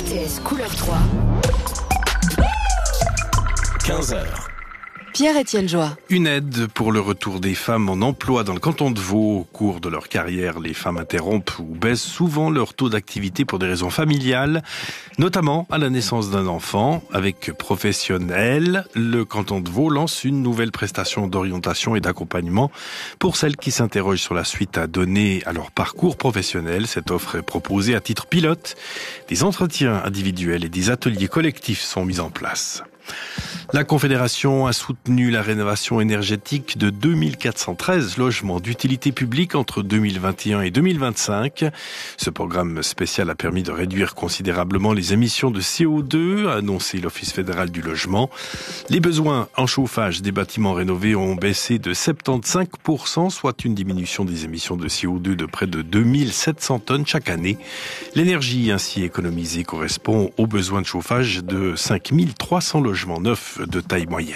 RTS Couleur 3. 15h. Pierre-Étienne Joie. Une aide pour le retour des femmes en emploi dans le canton de Vaud. Au cours de leur carrière, les femmes interrompent ou baissent souvent leur taux d'activité pour des raisons familiales, notamment à la naissance d'un enfant. Avec Professionnel, le canton de Vaud lance une nouvelle prestation d'orientation et d'accompagnement pour celles qui s'interrogent sur la suite à donner à leur parcours professionnel. Cette offre est proposée à titre pilote. Des entretiens individuels et des ateliers collectifs sont mis en place. La Confédération a soutenu la rénovation énergétique de 2413 logements d'utilité publique entre 2021 et 2025. Ce programme spécial a permis de réduire considérablement les émissions de CO2, a annoncé l'Office fédéral du logement. Les besoins en chauffage des bâtiments rénovés ont baissé de 75%, soit une diminution des émissions de CO2 de près de 2700 tonnes chaque année. L'énergie ainsi économisée correspond aux besoins de chauffage de 5300 logements neufs de taille moyenne.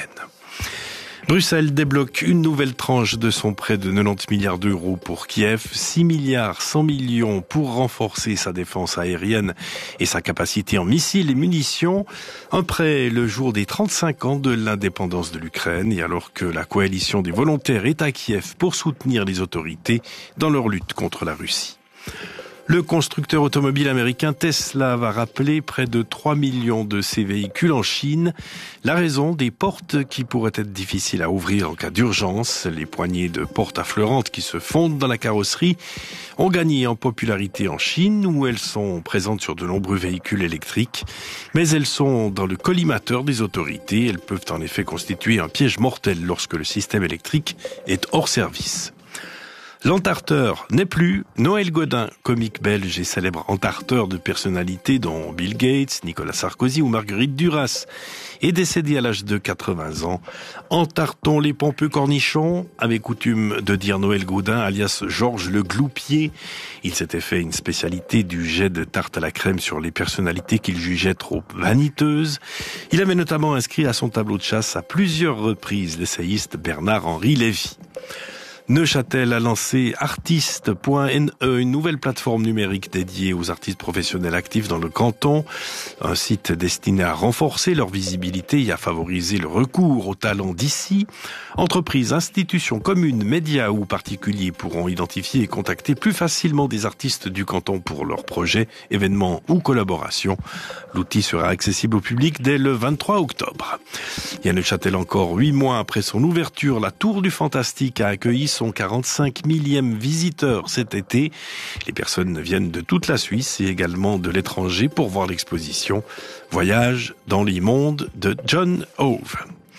Bruxelles débloque une nouvelle tranche de son prêt de 90 milliards d'euros pour Kiev, 6 milliards 100 millions pour renforcer sa défense aérienne et sa capacité en missiles et munitions. Un prêt le jour des 35 ans de l'indépendance de l'Ukraine et alors que la coalition des volontaires est à Kiev pour soutenir les autorités dans leur lutte contre la Russie. Le constructeur automobile américain Tesla va rappeler près de 3 millions de ses véhicules en Chine. La raison, des portes qui pourraient être difficiles à ouvrir en cas d'urgence. Les poignées de portes affleurantes qui se fondent dans la carrosserie ont gagné en popularité en Chine où elles sont présentes sur de nombreux véhicules électriques. Mais elles sont dans le collimateur des autorités. Elles peuvent en effet constituer un piège mortel lorsque le système électrique est hors service. L'entarteur n'est plus. Noël Godin, comique belge et célèbre entarteur de personnalités dont Bill Gates, Nicolas Sarkozy ou Marguerite Duras, est décédé à l'âge de 80 ans. Entartons les pompeux cornichons, avait coutume de dire Noël Godin, alias Georges le Gloupier. Il s'était fait une spécialité du jet de tarte à la crème sur les personnalités qu'il jugeait trop vaniteuses. Il avait notamment inscrit à son tableau de chasse à plusieurs reprises l'essayiste Bernard-Henri Lévy. Neuchâtel a lancé artiste.ne, une nouvelle plateforme numérique dédiée aux artistes professionnels actifs dans le canton. Un site destiné à renforcer leur visibilité et à favoriser le recours aux talents d'ici. Entreprises, institutions, communes, médias ou particuliers pourront identifier et contacter plus facilement des artistes du canton pour leurs projets, événements ou collaborations. L'outil sera accessible au public dès le 23 octobre. Et à Neuchâtel encore, 8 mois après son ouverture, la Tour du Fantastique a accueilli son 45 millième visiteur cet été. Les personnes viennent de toute la Suisse et également de l'étranger pour voir l'exposition Voyage dans les mondes de John Hove.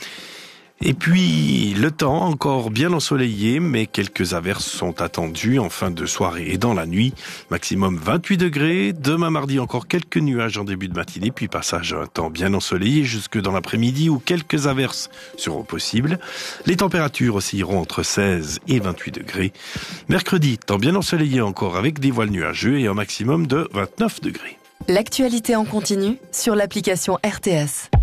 Et puis, le temps encore bien ensoleillé, mais quelques averses sont attendues en fin de soirée et dans la nuit. Maximum 28 degrés. Demain mardi, encore quelques nuages en début de matinée, puis passage à un temps bien ensoleillé jusque dans l'après-midi où quelques averses seront possibles. Les températures oscilleront entre 16 et 28 degrés. Mercredi, temps bien ensoleillé encore avec des voiles nuageux et un maximum de 29 degrés. L'actualité en continu sur l'application RTS.